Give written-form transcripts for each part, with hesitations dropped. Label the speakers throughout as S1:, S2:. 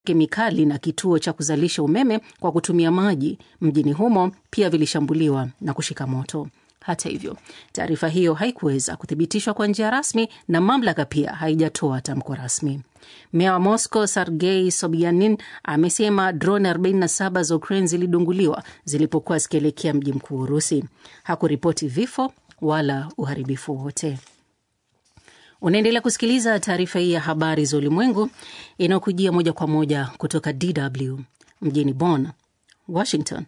S1: kemikali na kituo cha kuzalisha umeme kwa kutumia maji mjini humo pia vilishambuliwa na kushika moto. Hata hivyo, taarifa hiyo haikuweza kuthibitishwa kwa njia rasmi na mamlaka pia haijatoa tamko rasmi. Meya wa Moscow Sergei Sobyanin amesema drone 47 za Ukraine zilidunguliwa zilipokuwa zikielekea mji mkuu Urusi. Hakuripoti vifo wala uharibifu wote. Unaendelea kusikiliza taarifa hii ya habari za ulimwengu inayokujia moja kwa moja kutoka DW mjini Bonn, Washington.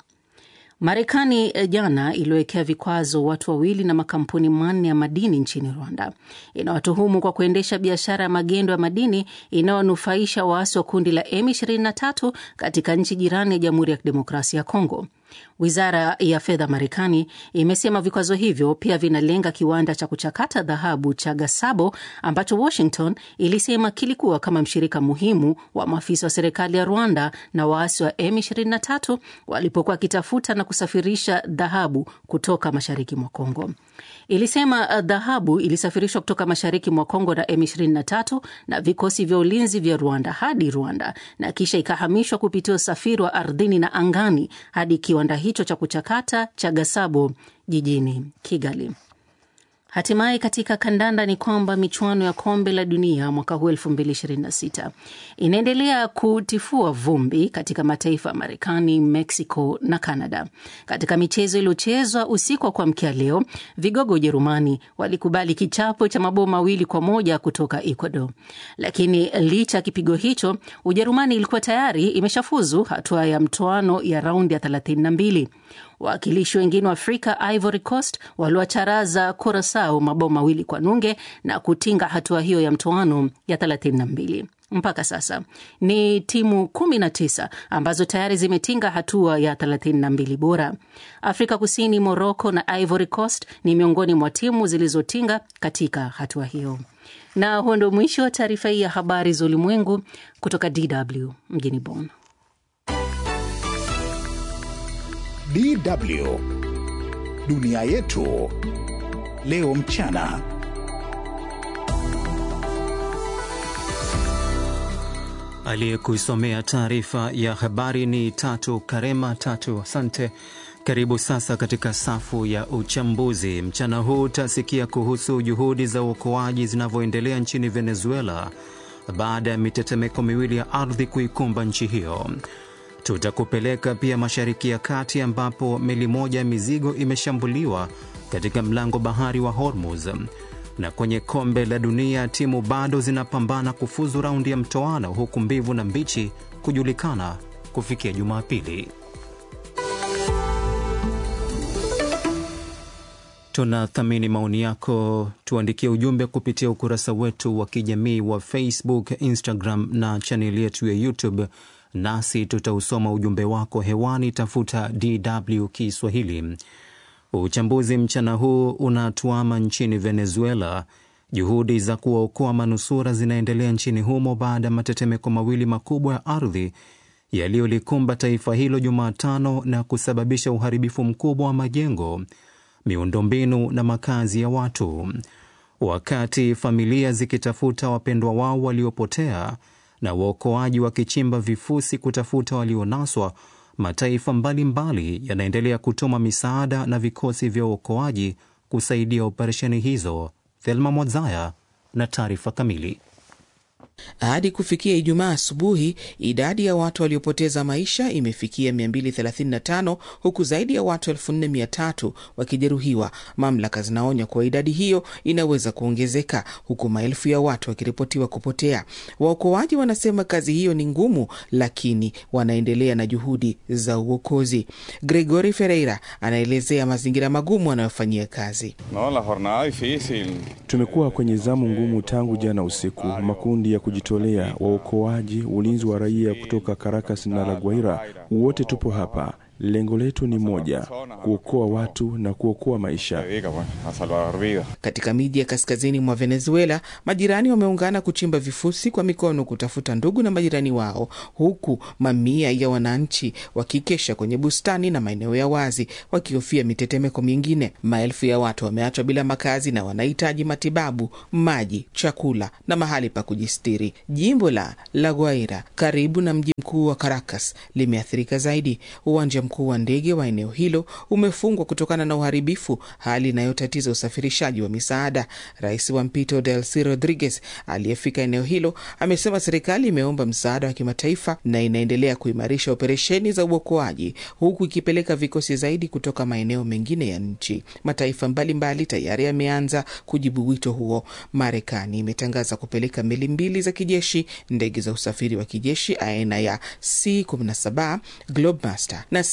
S1: Marekani jana iliwekea vikwazo watu wawili na makampuni manne ya madini nchini Rwanda. Inawatuhumu kwa kuendesha biashara ya magendo ya madini inayonufaisha waasi wa kundi la M23 katika nchi jirani ya Jamhuri ya Kidemokrasia ya Kongo. Wizara ya fedha Marekani imesema vikwazo hivyo pia vinalenga kiwanda cha kuchakata dhahabu cha Gasabo ambacho Washington ilisema kilikuwa kama mshirika muhimu wa maafisa wa serikali ya Rwanda na waasi wa M23 walipokuwa kitafuta na kusafirisha dhahabu kutoka mashariki mwa Kongo. Ilisema dhahabu ilisafirishwa kutoka mashariki mwa Kongo na M23 na vikosi vya ulinzi vya Rwanda hadi Rwanda na kisha ikahamishwa kupitia usafiri wa ardhini na angani hadi kiwanda hicho cha kuchakata cha Gasabo jijini Kigali. Hatimaye katika kandanda ni kwamba michuano ya kombe la dunia mwaka huu 2026 inaendelea kutifua vumbi katika mataifa ya Marekani, Mexico na Canada. Katika michezo iliyochezwa usiku wa kuamkia leo, vigogo Ujerumani walikubali kichapo cha mabao 2-1 kutoka Ecuador. Lakini licha kipigo hicho, Ujerumani ilikuwa tayari imeshafuzu hatua ya mtoano ya raundi ya 32. Wakilishi wengine wa Afrika, Ivory Coast, waliwacharaza Curaçao mabao 2-0 na kutinga hatua hiyo ya mtoano ya 32. Mpaka sasa ni timu 19 ambazo tayari zimetinga hatua ya 32 bora. Afrika Kusini, Morocco na Ivory Coast ni miongoni mwa timu zilizotinga katika hatua hiyo. Na huo ndio mwisho wa taarifa hii ya habari za ulimwengu kutoka DW mjini Bonn.
S2: DW Dunia Yetu leo mchana.
S3: Aliyekusomea taarifa ya habari ni Tatu Karema. Tatu, asante. Karibu sasa katika safu ya uchambuzi. Mchana huu utasikia kuhusu juhudi za uokoaji zinavyoendelea nchini Venezuela baada ya mitetemeko miwili ya ardhi kuikumba nchi hiyo. Tutakupeleka pia Mashariki ya Kati ambapo meli moja ya mizigo imeshambuliwa katika mlango bahari wa Hormuz. Na kwenye kombe la dunia timu bado zinapambana kufuzu raundi ya mtoano huku mbivu na mbichi kujulikana kufikia Jumapili. Tunathamini maoni yako, tuandikie ujumbe kupitia ukurasa wetu wa kijamii wa Facebook, Instagram na channel yetu ya YouTube. Nasi tutausoma ujumbe wako hewani, tafuta DW Kiswahili. Uchambuzi mchana huu unatuama nchini Venezuela. Juhudi za kuwaokoa manusura zinaendelea nchini humo baada ya matetemeko mawili makubwa ya ardhi yaliyolikumba taifa hilo Jumatano na kusababisha uharibifu mkubwa wa majengo, miundombinu na makazi ya watu. Wakati familia zikitafuta wapendwa wao waliopotea na waokoaji wakichimba vifusi kutafuta walionaswa, mataifa mbalimbali yanaendelea kutuma misaada na vikosi vya uokoaji kusaidia operesheni hizo. Thelma Mwazaya na taarifa kamili.
S4: Hadi kufikia Ijumaa asubuhi, idadi ya watu waliopoteza maisha imefikia 235 huku zaidi ya watu 4300 wakijeruhiwa. Mamlaka zinaonya kuwa idadi hiyo inaweza kuongezeka huku maelfu ya watu wakiripotiwa kupotea. Waokoaji wanasema kazi hiyo ni ngumu, lakini wanaendelea na juhudi za uokozi. Gregory Ferreira anaelezea mazingira magumu anayofanyia kazi.
S5: Tumekuwa kwenye zamu ngumu tangu jana usiku. Makundi ya kujitolea, waokoaji, ulinzi wa raia kutoka Caracas na La Guaira, wote tupo hapa. Lengo letu ni moja, kuokoa watu na kuokoa maisha.
S4: Katika miji ya kaskazini mwa Venezuela, majirani wameungana kuchimba vifusi kwa mikono kutafuta ndugu na majirani wao, huku mamia ya wananchi wakikesha kwenye bustani na maeneo ya wazi wakihofia mitetemeko mingine. Maelfu ya watu wameachwa bila makazi na wanahitaji matibabu, maji, chakula na mahali pa kujistiri. Jimbo la La Guaira, karibu na mji mkuu wa Caracas, limeathirika zaidi. Uwanja mkuu wa ndege wa eneo hilo umefungwa kutokana na uharibifu, hali inayotatiza usafirishaji wa misaada. Rais wa mpito Delcy Rodriguez aliyefika eneo hilo amesema serikali imeomba msaada wa kimataifa na inaendelea kuimarisha operesheni za uokoaji, huku ikipeleka vikosi zaidi kutoka maeneo mengine ya nchi. Mataifa mbalimbali tayari yameanza kujibu wito huo. Marekani imetangaza kupeleka meli 2 za kijeshi, ndege za usafiri wa kijeshi aina ya C-17 Globemaster na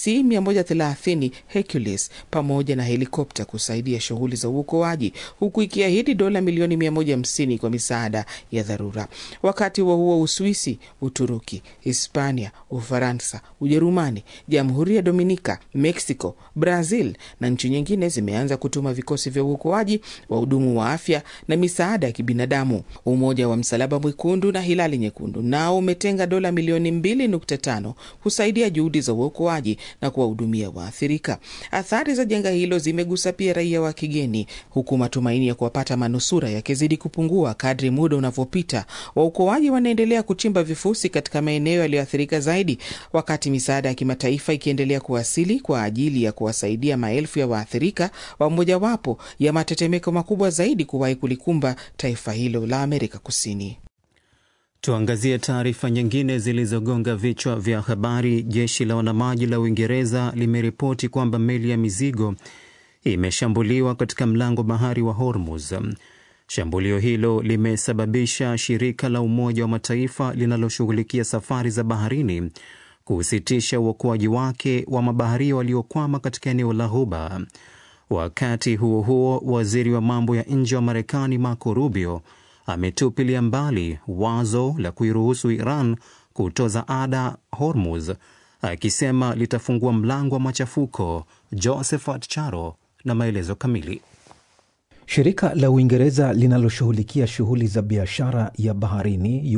S4: C-130 Hercules pamoja na helikopta kusaidia shughuli za uokoaji, huku ikiahidi dola milioni 150 kwa misaada ya dharura. Wakati huo Uswisi, Uturuki, Hispania, Ufaransa, Ujerumani, Jamhuri ya Dominika, Mexico, Brazil na nchi nyingine zimeanza kutuma vikosi vya uokoaji, wahudumu wa afya na misaada ya kibinadamu. Umoja wa Msalaba Mwekundu na Hilali Nyekundu nao umetenga dola milioni 2.5 kusaidia juhudi za uokoaji na kuwahudumia waathirika. Athari za janga hilo zimegusa pia raia wa kigeni, huku matumaini ya kuwapata manusura yakizidi kupungua kadri muda unavyopita. Waokoaji wanaendelea kuchimba vifusi katika maeneo yaliyoathirika zaidi, wakati misaada ya kimataifa ikiendelea kuwasili kwa ajili ya kuwasaidia maelfu ya waathirika wa mojawapo ya matetemeko makubwa zaidi kuwahi kulikumba taifa hilo la Amerika Kusini.
S3: Tuangazie taarifa nyingine zilizogonga vichwa vya habari. Jeshi la wanamaji la Uingereza limeripoti kwamba meli ya mizigo imeshambuliwa katika mlango bahari wa Hormuz. Shambulio hilo limesababisha shirika la Umoja wa Mataifa linaloshughulikia safari za baharini kusitisha uokoaji wake wa mabaharia waliokwama katika eneo la Ghuba. Wakati huo huo, waziri wa mambo ya nje wa Marekani Marco Rubio ametupilia mbali wazo la kuiruhusu Iran kutoza ada Hormuz, akisema litafungua mlango wa machafuko. Josephat Charo na maelezo kamili.
S6: Shirika la Uingereza linaloshughulikia shughuli za biashara ya baharini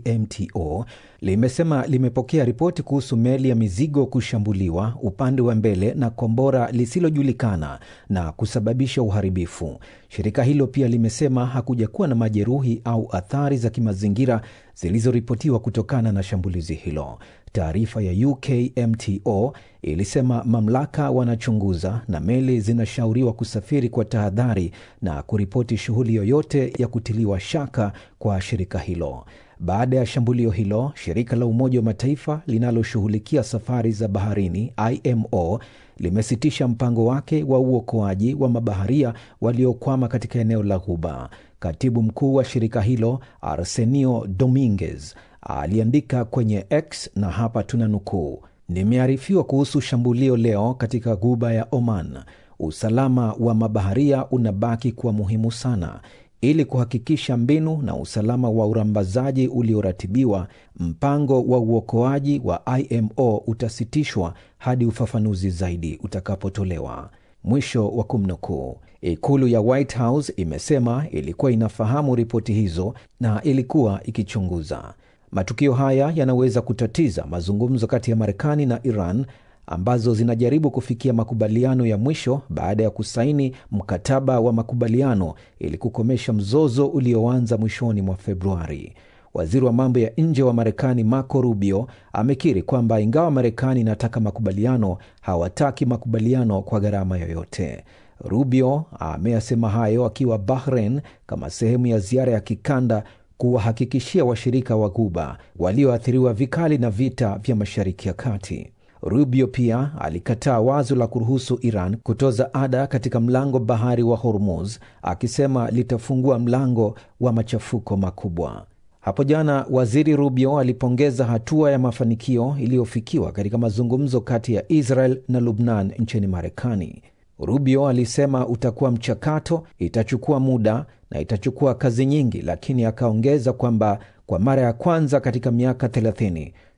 S6: UKMTO limesema limepokea ripoti kuhusu meli ya mizigo kushambuliwa upande wa mbele na kombora lisilojulikana na kusababisha uharibifu. Shirika hilo pia limesema hakujakuwa na majeruhi au athari za kimazingira zilizoripotiwa kutokana na shambulizi hilo. Taarifa ya UKMTO ilisema mamlaka wanachunguza na meli zinashauriwa kusafiri kwa tahadhari na kuripoti shughuli yoyote ya kutiliwa shaka kwa shirika hilo. Baada ya shambulio hilo, shirika la Umoja wa Mataifa linaloshughulikia safari za baharini IMO limesitisha mpango wake wa uokoaji wa mabaharia waliokwama katika eneo la Ghuba. Katibu mkuu wa shirika hilo Arsenio Dominguez aliandika kwenye X, na hapa tunanukuu: "Nimearifiwa kuhusu shambulio leo katika Ghuba ya Oman. Usalama wa mabaharia unabaki kuwa muhimu sana. Ili kuhakikisha mbinu na usalama wa urambazaji ulioratibiwa, mpango wa uokoaji wa IMO utasitishwa hadi ufafanuzi zaidi utakapotolewa." Mwisho wa kumnukuu. Ikulu ya White House imesema ilikuwa inafahamu ripoti hizo na ilikuwa ikichunguza. Matukio haya yanaweza kutatiza mazungumzo kati ya Marekani na Iran ambazo zinajaribu kufikia makubaliano ya mwisho baada ya kusaini mkataba wa makubaliano ili kukomesha mzozo ulioanza mwishoni mwa Februari. Waziri wa mambo ya nje wa Marekani Marco Rubio amekiri kwamba ingawa Marekani inataka makubaliano, hawataki makubaliano kwa gharama yoyote. Rubio ameyasema hayo akiwa Bahrain kama sehemu ya ziara ya kikanda kuwahakikishia washirika wa Ghuba walioathiriwa vikali na vita vya Mashariki ya Kati. Rubio pia alikataa wazo la kuruhusu Iran kutoza ada katika mlango bahari wa Hormuz, akisema litafungua mlango wa machafuko makubwa. Hapo jana, Waziri Rubio alipongeza hatua ya mafanikio iliyofikiwa katika mazungumzo kati ya Israel na Lebanon nchini Marekani. Rubio alisema utakuwa mchakato, itachukua muda na itachukua kazi nyingi, lakini akaongeza kwamba kwa mara ya kwanza katika miaka 30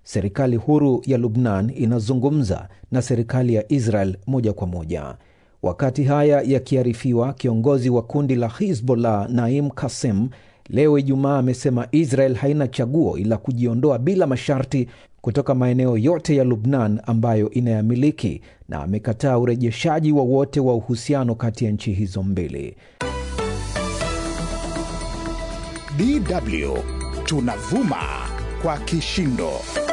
S6: serikali huru ya Lubnan inazungumza na serikali ya Israel moja kwa moja. Wakati haya yakiarifiwa, kiongozi wa kundi la Hezbollah Naim Qassem leo Ijumaa amesema Israel haina chaguo ila kujiondoa bila masharti kutoka maeneo yote ya Lubnan ambayo inayamiliki, na amekataa urejeshaji wowote wa uhusiano kati ya nchi hizo mbili.
S2: DW tunavuma kwa kishindo.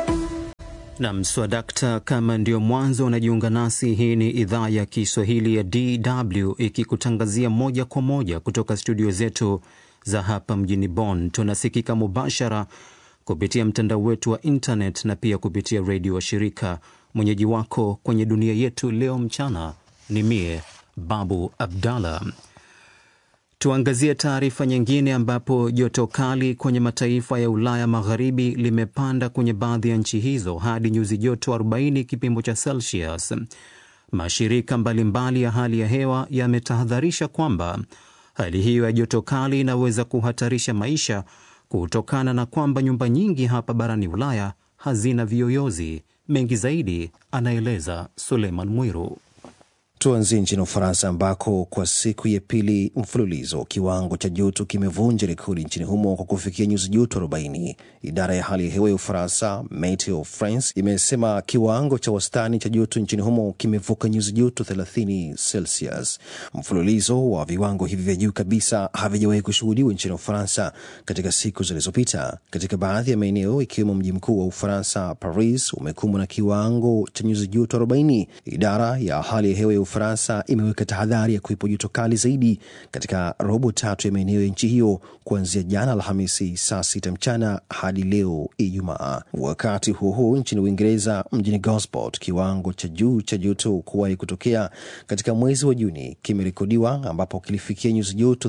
S3: Na mswadakta, kama ndio mwanzo unajiunga nasi, hii ni idhaa ya Kiswahili ya DW ikikutangazia moja kwa moja kutoka studio zetu za hapa mjini Bonn. Tunasikika mubashara kupitia mtandao wetu wa internet na pia kupitia redio wa shirika. Mwenyeji wako kwenye dunia yetu leo mchana ni mie Babu Abdallah. Tuangazie taarifa nyingine, ambapo joto kali kwenye mataifa ya Ulaya Magharibi limepanda kwenye baadhi ya nchi hizo hadi nyuzi joto 40 kipimo cha Celsius. Mashirika mbalimbali ya hali ya hewa yametahadharisha kwamba hali hiyo ya joto kali inaweza kuhatarisha maisha kutokana na kwamba nyumba nyingi hapa barani Ulaya hazina viyoyozi. Mengi zaidi anaeleza Suleiman Mwiru.
S7: Tuanzie nchini Ufaransa ambako kwa siku ya pili mfululizo kiwango cha joto kimevunja rekodi nchini humo kwa kufikia nyuzi joto 40. Idara ya hali ya hewa ya Ufaransa, Meteo France, imesema kiwango cha wastani cha joto nchini humo kimevuka nyuzi joto 30 Celsius. Mfululizo wa viwango hivi vya juu kabisa havijawahi kushuhudiwa nchini Ufaransa katika siku zilizopita. Katika baadhi ya maeneo ikiwemo mji mkuu wa Ufaransa, Paris, umekumbwa na kiwango cha nyuzi joto 40. Idara ya hali ya hewa ya Ufaransa imeweka tahadhari ya kuwepo joto kali zaidi katika robo tatu ya maeneo ya nchi hiyo kuanzia jana Alhamisi saa 6 mchana hadi leo Ijumaa. Wakati huo nchini Uingereza, mjini Gosport, kiwango cha juu cha joto kuwahi kutokea katika mwezi wa Juni kimerekodiwa ambapo kilifikia nyuzi joto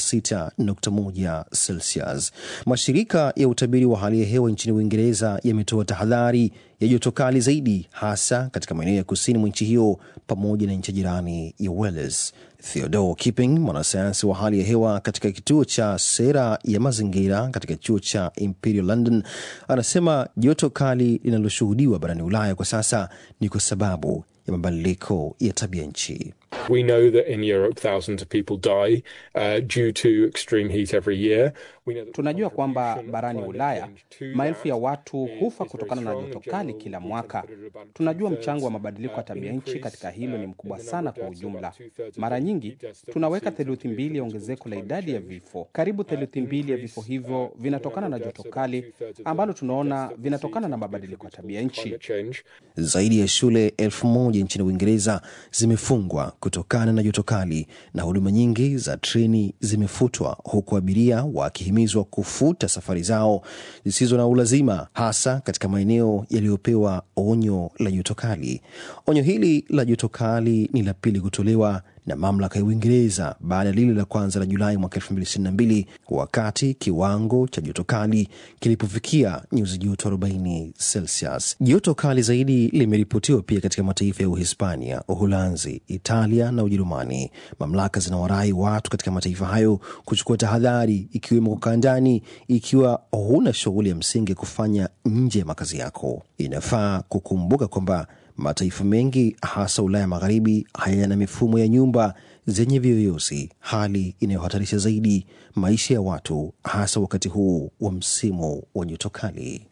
S7: 36.1 Celsius. Mashirika ya utabiri wa hali ya hewa nchini Uingereza yametoa tahadhari ya joto kali zaidi hasa katika maeneo ya kusini mwa nchi hiyo pamoja na nchi jirani ya Wales. Theodore Kipping, mwanasayansi wa hali ya hewa katika kituo cha sera ya mazingira katika chuo cha Imperial London, anasema joto kali linaloshuhudiwa barani Ulaya kwa sasa ni kwa sababu ya mabadiliko ya tabia nchi.
S8: We know that in Europe thousands of people die due to extreme heat every year.
S9: Tunajua kwamba barani Ulaya maelfu ya watu hufa kutokana na joto kali kila mwaka. Tunajua mchango wa mabadiliko ya tabia nchi katika hilo ni mkubwa sana kwa ujumla. Mara nyingi tunaweka theluthi mbili ya ongezeko la idadi ya vifo. Karibu theluthi mbili ya vifo hivyo vinatokana na joto kali ambalo tunaona vinatokana na mabadiliko ya tabia nchi.
S7: Zaidi ya shule 1000 nchini Uingereza zimefungwa kutokana na joto kali na huduma nyingi za treni zimefutwa, huku abiria wakihimizwa kufuta safari zao zisizo na ulazima, hasa katika maeneo yaliyopewa onyo la joto kali. Onyo hili la joto kali ni la pili kutolewa na mamlaka ya Uingereza baada ya lile la kwanza la Julai mwaka 2022 wakati kiwango cha joto kali kilipofikia nyuzi joto 40 Celsius. Joto kali zaidi limeripotiwa pia katika mataifa ya Uhispania, Uholanzi, Italia na Ujerumani. Mamlaka zinawarai watu katika mataifa hayo kuchukua tahadhari, ikiwemo kukaa ndani ikiwa huna shughuli ya msingi kufanya nje ya makazi yako. Inafaa kukumbuka kwamba mataifa mengi hasa Ulaya Magharibi hayana mifumo ya nyumba zenye viyoyozi, hali inayohatarisha zaidi maisha ya watu hasa wakati huu wa msimu wa joto kali.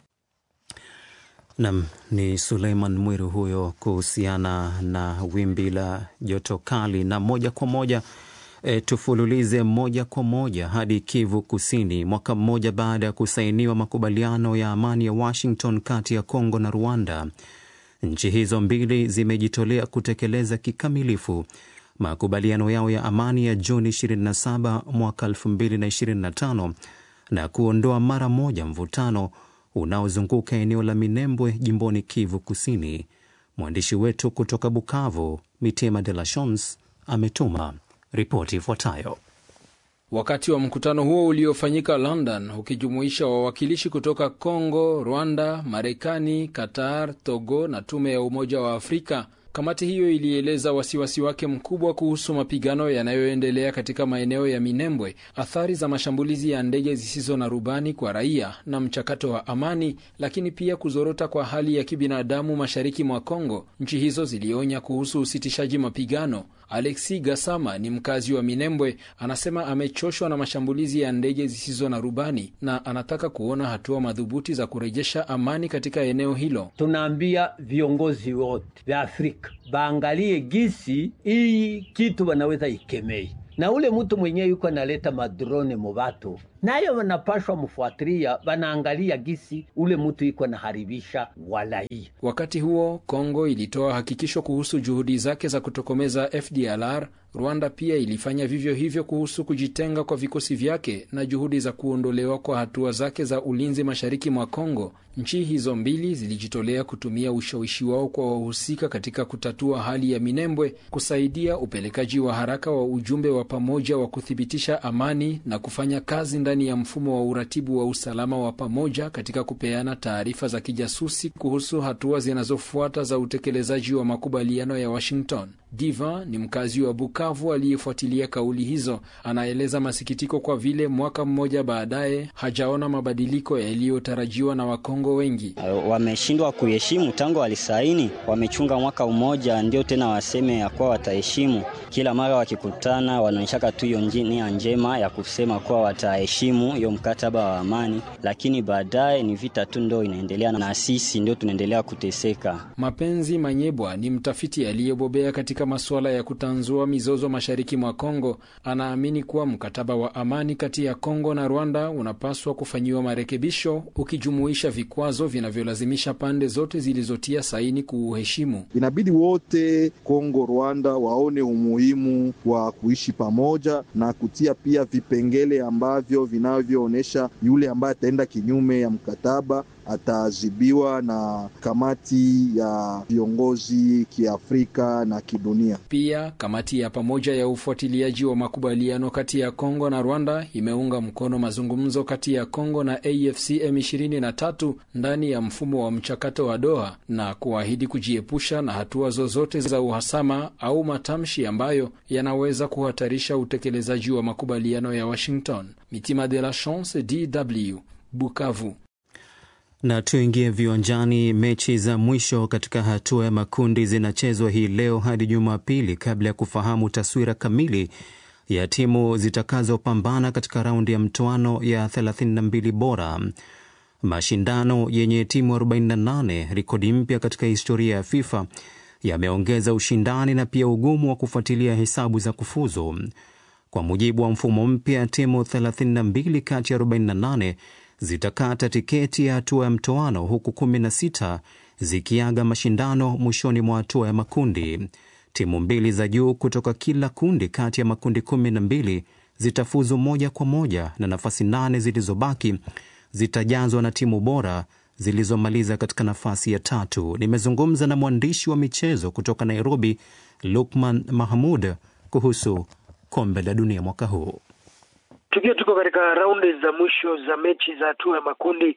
S3: Nam ni Suleiman Mwiru huyo kuhusiana na wimbi la joto kali. Na moja kwa moja tufululize moja kwa moja hadi Kivu Kusini. Mwaka mmoja baada ya kusainiwa makubaliano ya amani ya Washington kati ya Kongo na Rwanda, nchi hizo mbili zimejitolea kutekeleza kikamilifu makubaliano yao ya amani ya Juni 27 mwaka 2025 na kuondoa mara moja mvutano unaozunguka eneo la Minembwe jimboni Kivu Kusini. Mwandishi wetu kutoka Bukavu, Mitema de la Chance, ametuma ripoti ifuatayo.
S10: Wakati wa mkutano huo uliofanyika London, ukijumuisha wawakilishi kutoka Kongo, Rwanda, Marekani, Qatar, Togo na tume ya Umoja wa Afrika, Kamati hiyo ilieleza wasiwasi wake mkubwa kuhusu mapigano yanayoendelea katika maeneo ya Minembwe, athari za mashambulizi ya ndege zisizo na rubani kwa raia na mchakato wa amani, lakini pia kuzorota kwa hali ya kibinadamu mashariki mwa Kongo. Nchi hizo zilionya kuhusu usitishaji mapigano. Alexi Gasama ni mkazi wa Minembwe, anasema amechoshwa na mashambulizi ya ndege zisizo na rubani na anataka kuona hatua madhubuti za kurejesha amani katika eneo hilo.
S11: Tunaambia viongozi wote vya Afrika baangalie gisi hii kitu wanaweza ikemei, na ule mtu mwenyewe yuko analeta madrone mubatu nayo wanapashwa mfuatilia, wanaangalia gisi ule mtu yuko naharibisha walai.
S10: Wakati huo Kongo ilitoa hakikisho kuhusu juhudi zake za kutokomeza FDLR. Rwanda pia ilifanya vivyo hivyo kuhusu kujitenga kwa vikosi vyake na juhudi za kuondolewa kwa hatua zake za ulinzi mashariki mwa Kongo. Nchi hizo mbili zilijitolea kutumia ushawishi wao kwa wahusika katika kutatua hali ya Minembwe, kusaidia upelekaji wa haraka wa ujumbe wa pamoja wa kuthibitisha amani na kufanya kazi ndani ya mfumo wa uratibu wa usalama wa pamoja katika kupeana taarifa za kijasusi kuhusu hatua zinazofuata za utekelezaji wa makubaliano ya Washington. Diva ni mkazi wa Bukavu aliyefuatilia kauli hizo. Anaeleza masikitiko kwa vile mwaka mmoja baadaye hajaona mabadiliko yaliyotarajiwa na Wakongo wengi.
S12: Wameshindwa kuheshimu tangu walisaini, wamechunga mwaka mmoja ndio tena waseme ya kuwa wataheshimu. Kila mara wakikutana wanaonyesha tu hiyo nia njema ya kusema kuwa wataheshimu hiyo mkataba wa amani, lakini baadaye ni vita tu ndio inaendelea na sisi ndio tunaendelea kuteseka.
S10: Mapenzi Manyebwa ni mtafiti aliyebobea katika masuala ya kutanzua mizozo mashariki mwa Kongo. Anaamini kuwa mkataba wa amani kati ya Kongo na Rwanda unapaswa kufanyiwa marekebisho, ukijumuisha vikwazo vinavyolazimisha pande zote zilizotia saini kuuheshimu.
S13: Inabidi wote Kongo Rwanda waone umuhimu wa kuishi pamoja na kutia pia vipengele ambavyo vinavyoonyesha yule ambaye ataenda kinyume ya mkataba ataadhibiwa na kamati ya viongozi kiafrika na kidunia.
S10: Pia kamati ya pamoja ya ufuatiliaji wa makubaliano kati ya Kongo na Rwanda imeunga mkono mazungumzo kati ya Kongo na AFC M23 ndani ya mfumo wa mchakato wa Doha na kuahidi kujiepusha na hatua zozote za uhasama au matamshi ambayo yanaweza kuhatarisha utekelezaji wa makubaliano ya Washington. Mitima de la Chance, DW, Bukavu.
S3: Na tuingie viwanjani. Mechi za mwisho katika hatua ya makundi zinachezwa hii leo hadi Jumapili kabla ya kufahamu taswira kamili ya timu zitakazopambana katika raundi ya mtoano ya 32 bora. Mashindano yenye timu 48, rekodi mpya katika historia ya FIFA, yameongeza ushindani na pia ugumu wa kufuatilia hesabu za kufuzu. Kwa mujibu wa mfumo mpya, timu 32 kati ya 48 zitakata tiketi ya hatua ya mtoano, huku 16 zikiaga mashindano mwishoni mwa hatua ya makundi. Timu mbili za juu kutoka kila kundi kati ya makundi 12 zitafuzu moja kwa moja, na nafasi 8 zilizobaki zitajazwa na timu bora zilizomaliza katika nafasi ya 3. Nimezungumza na mwandishi wa michezo kutoka Nairobi, Lukman Mahmud, kuhusu kombe la dunia mwaka huu.
S14: Tuko katika raundi za mwisho za mechi za hatua ya makundi.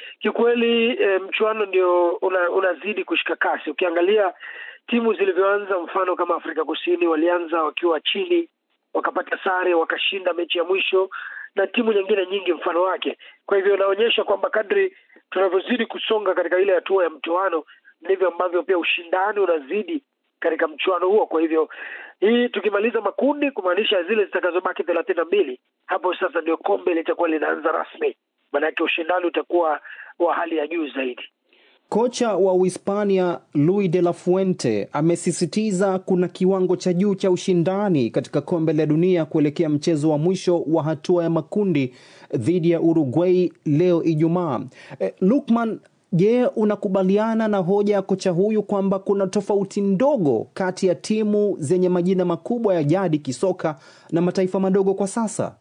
S14: Kikweli mchuano ndio unazidi kushika kasi. Ukiangalia timu zilivyoanza, mfano kama Afrika Kusini walianza wakiwa chini, wakapata sare, wakashinda mechi ya mwisho, na timu nyingine nyingi mfano wake. Kwa hivyo inaonyesha kwamba kadri tunavyozidi kusonga katika ile hatua ya mtoano ndivyo ambavyo pia ushindani unazidi katika mchuano huo. Kwa hivyo hii tukimaliza makundi, kumaanisha zile zitakazobaki 32, hapo sasa ndio kombe litakuwa linaanza rasmi. Maana yake ushindani utakuwa wa hali ya juu zaidi.
S15: Kocha wa Uhispania Luis de la Fuente amesisitiza kuna kiwango cha juu cha ushindani katika kombe la dunia kuelekea mchezo wa mwisho wa hatua ya makundi dhidi ya Uruguay leo Ijumaa. Lukman, je, unakubaliana na hoja ya kocha huyu kwamba kuna tofauti ndogo kati ya timu zenye majina makubwa ya jadi kisoka na mataifa madogo kwa sasa?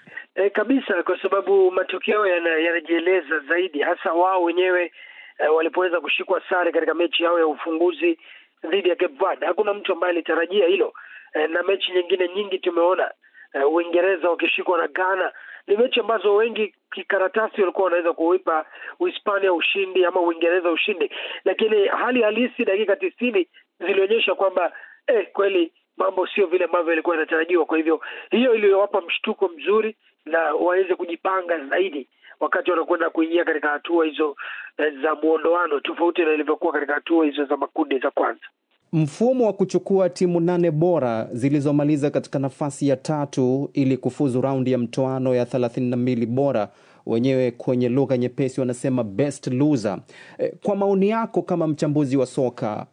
S14: Kabisa, kwa sababu matokeo yanajieleza zaidi, hasa wao wenyewe walipoweza kushikwa sare katika mechi yao ya ufunguzi dhidi ya Cape Verde. Hakuna mtu ambaye alitarajia hilo. Na mechi nyingine nyingi tumeona Uingereza wakishikwa na Ghana, ni mechi ambazo wengi kikaratasi walikuwa wanaweza kuipa Uhispania ushindi ama Uingereza ushindi, lakini hali halisi dakika 90 zilionyesha kwamba kweli mambo sio vile ambavyo ilikuwa inatarajiwa. Kwa hivyo hiyo iliyowapa mshtuko mzuri na waweze kujipanga zaidi wakati wanakwenda kuingia katika hatua hizo za muondoano, tofauti na ilivyokuwa katika hatua hizo za makundi za kwanza.
S15: Mfumo wa kuchukua timu 8 bora zilizomaliza katika nafasi ya 3 ili kufuzu raundi ya mtoano ya 32 bora, wenyewe kwenye lugha nyepesi wanasema best loser. Kwa maoni yako kama mchambuzi wa soka,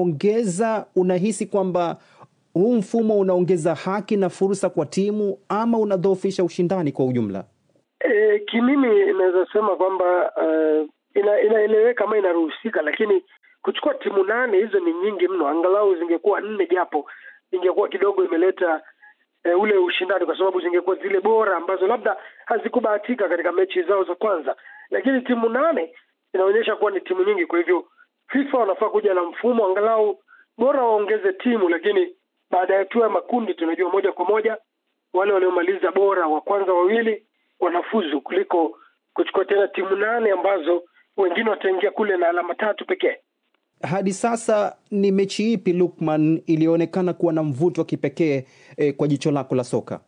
S15: unahisi kwamba huu mfumo unaongeza haki na fursa kwa timu ama unadhoofisha ushindani kwa ujumla?
S14: Kimimi naweza sema kwamba inaeleweka kama inaruhusika, lakini kuchukua timu 8 hizo ni nyingi mno. Angalau zingekuwa 4 japo ingekuwa kidogo imeleta ule ushindani, kwa sababu zingekuwa zile bora ambazo labda hazikubahatika katika mechi zao za kwanza. Lakini timu 8 inaonyesha kuwa ni timu nyingi. Kwa hivyo FIFA wanafaa kuja na mfumo angalau bora waongeze timu, lakini baada ya hatua ya makundi tunajua moja kwa moja wale waliomaliza bora wa kwanza 2 wanafuzu, kuliko kuchukua tena timu 8 ambazo wengine wataingia kule na alama 3 pekee.
S15: Hadi sasa ni mechi ipi, Lukman, ilionekana kuwa na mvuto wa kipekee kwa jicho lako la soka?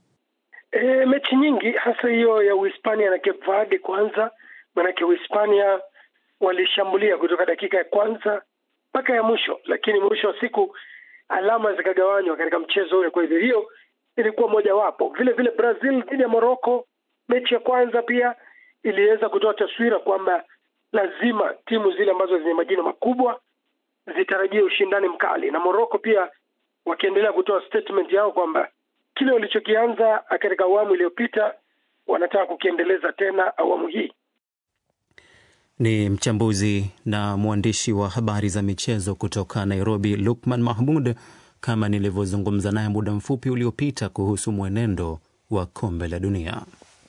S14: Mechi nyingi, hasa hiyo ya Uhispania na Cape Verde kwanza, maanake Uhispania walishambulia kutoka dakika ya kwanza mpaka ya mwisho, lakini mwisho wa siku alama zikagawanywa katika mchezo ule. Kwa hivyo hiyo ilikuwa moja wapo. Vile vile Brazil dhidi ya Morocco, mechi ya kwanza pia iliweza kutoa taswira kwamba lazima timu zile ambazo zenye majina makubwa zitarajie ushindani mkali, na Morocco pia wakiendelea kutoa statement yao kwamba kile walichokianza katika awamu iliyopita wanataka kukiendeleza tena awamu hii.
S3: Ni mchambuzi na mwandishi wa habari za michezo kutoka Nairobi, Lukman Mahmud, kama nilivyozungumza naye muda mfupi uliopita kuhusu mwenendo wa kombe la dunia.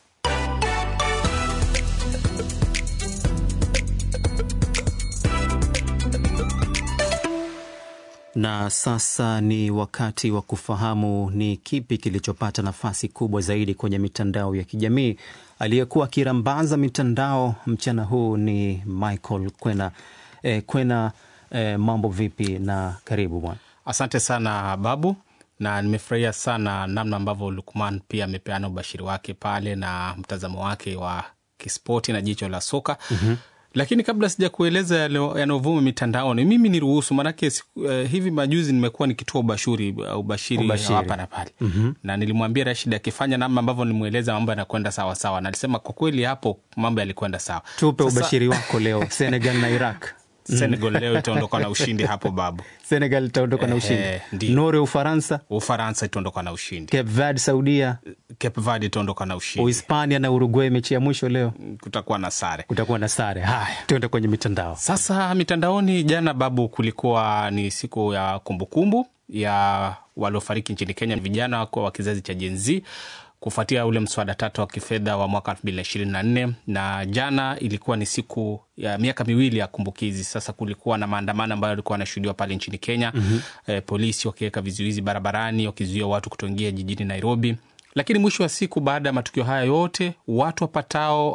S3: Na sasa ni wakati wa kufahamu ni kipi kilichopata nafasi kubwa zaidi kwenye mitandao ya kijamii. Aliyekuwa akirambaza mitandao mchana huu ni Michael Kwena. Kwena, mambo vipi na karibu bwana?
S16: Asante sana Babu, na nimefurahia sana namna ambavyo Lukman pia amepeana ubashiri wake pale na mtazamo wake wa kispoti na jicho la soka. Lakini kabla sija kueleza yanayovuma mitandaoni, mimi niruhusu, manake hivi majuzi nimekuwa nikitoa ubashiri hapa na pale. Na nilimwambia Rashid akifanya namna ambavyo nimueleza mambo yanakwenda sawa sawa, na alisema kwa kweli hapo mambo yalikwenda sawa.
S3: Tupe ubashiri wako leo. Senegal na Iraq.
S16: Senegal leo itaondoka na ushindi hapo Babu.
S3: Senegal itaondoka na ushindi. Norway Ufaransa itaondoka na ushindi. Cape Verde Saudia.
S16: Cape Verde itaondoka na ushindi.
S3: Uhispania na Uruguay mechi ya mwisho leo.
S16: Kutakuwa na sare.
S3: Haya, tuende kwenye mitandao.
S16: Sasa mitandaoni, jana Babu, kulikuwa ni siku ya kumbukumbu ya waliofariki nchini Kenya, vijana wa kizazi cha Gen Z, kufuatia ule mswada 3 wa kifedha wa mwaka 2024, na jana ilikuwa ni siku ya miaka 2 ya kumbukizi. Sasa kulikuwa na maandamano ambayo yalikuwa yanashuhudiwa pale nchini Kenya. Polisi wakiweka vizuizi barabarani wakizuia watu kutoingia jijini Nairobi. Lakini mwisho wa siku, baada ya matukio haya yote, watu wapatao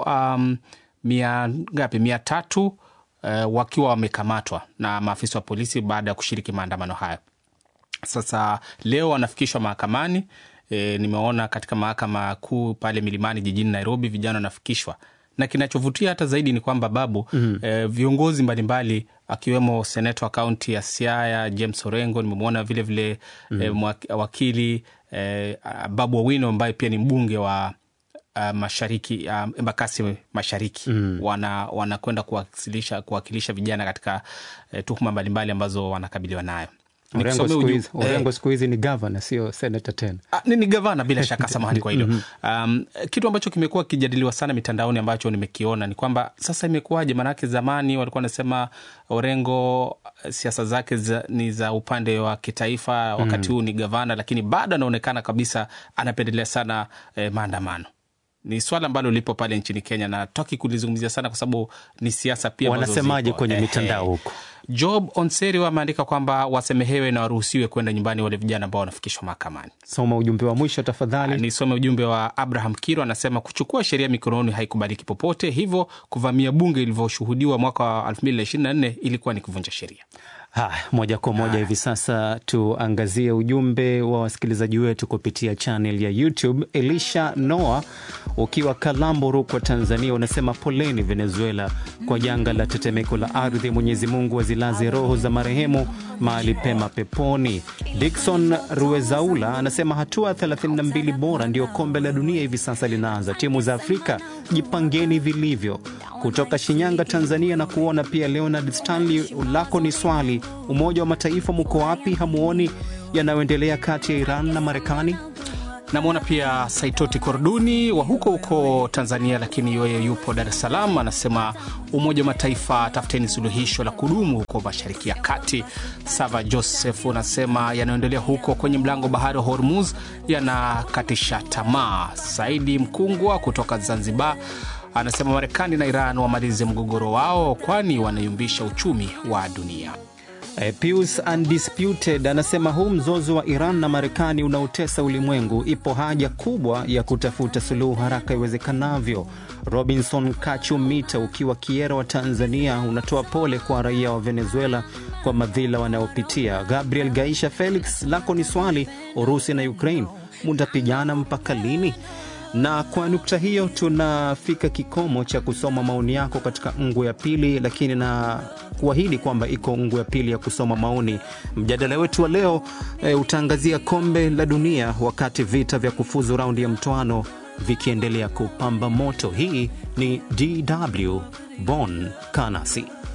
S16: 300 wakiwa wamekamatwa na maafisa wa polisi baada ya kushiriki maandamano haya. Sasa leo wanafikishwa mahakamani. Nimeona katika mahakama kuu pale Milimani jijini Nairobi vijana wanafikishwa, na kinachovutia hata zaidi ni kwamba Babu, viongozi mbalimbali akiwemo seneta wa kaunti ya Siaya James Orengo, nimemwona vile vile wakili Babu Owino ambaye pia ni mbunge wa Mashariki, Embakasi Mashariki, wanakwenda kuwakilisha vijana katika tuhuma mbalimbali ambazo wanakabiliwa nayo.
S3: Orengo siku hizi ni governor, sio senator tena.
S16: Ni governor bila shaka, samahani kwa hilo. Kitu ambacho kimekuwa kijadiliwa sana mitandaoni ambacho nimekiona ni kwamba sasa imekuwaje, manake zamani walikuwa wanasema Orengo siasa zake ni za upande wa kitaifa, wakati huu ni governor, lakini bado anaonekana kabisa anapendelea sana maandamano. Ni swala ambalo lipo pale nchini Kenya na toki kulizungumzia sana kwa sababu ni siasa pia.
S3: Wanasemaje kwenye mitandao huko?
S16: Job Onserio ameandika kwamba wasemehewe na waruhusiwe kwenda nyumbani wale vijana ambao wanafikishwa mahakamani.
S3: Soma ujumbe wa mwisho tafadhali.
S16: Nisome ujumbe wa Abraham Kiro, anasema kuchukua sheria mikononi haikubaliki popote, hivyo kuvamia bunge ilivyoshuhudiwa mwaka wa 2024 ilikuwa ni kuvunja sheria.
S3: Moja kwa moja hivi sasa tuangazie ujumbe wa wasikilizaji wetu kupitia channel ya YouTube. Elisha Noah ukiwa Kalambo, Rukwa, Tanzania, unasema poleni Venezuela kwa janga la tetemeko la ardhi. Mwenyezi Mungu azilaze roho za marehemu mahali pema peponi. Dickson Ruezaula anasema hatua 32 bora ndio kombe la dunia hivi sasa linaanza. Timu za Afrika jipangeni vilivyo. Kutoka Shinyanga, Tanzania, na kuona pia Leonard Stanley, lako ni swali, Umoja wa Mataifa mko wapi? Hamuoni yanayoendelea kati ya Iran na Marekani?
S16: Namuona pia Saitoti Korduni wa huko Tanzania, lakini yeye yupo Dar es Salaam, anasema Umoja wa Mataifa tafuteni suluhisho la kudumu huko Mashariki ya Kati. Sava Joseph anasema yanayoendelea huko kwenye mlango bahari wa Hormuz yanakatisha tamaa. Saidi Mkungwa kutoka Zanzibar anasema Marekani na Iran wamalize mgogoro wao, kwani wanayumbisha uchumi wa dunia.
S3: Pius Undisputed anasema huu mzozo wa Iran na Marekani unautesa ulimwengu, ipo haja kubwa ya kutafuta suluhu haraka iwezekanavyo. Robinson Kachumita ukiwa Kiera wa Tanzania unatoa pole kwa raia wa Venezuela kwa madhila wanayopitia. Gabriel Gaisha Felix, lako ni swali, Urusi na Ukraine mtapigana mpaka lini? Na kwa nukta hiyo tunafika kikomo cha kusoma maoni yako katika ungu ya pili, lakini na kuahidi kwamba iko ungu ya pili ya kusoma maoni. Mjadala wetu wa leo utaangazia kombe la dunia wakati vita vya kufuzu raundi ya mtoano vikiendelea kupamba moto. Hii ni DW Bonn, Kanasi.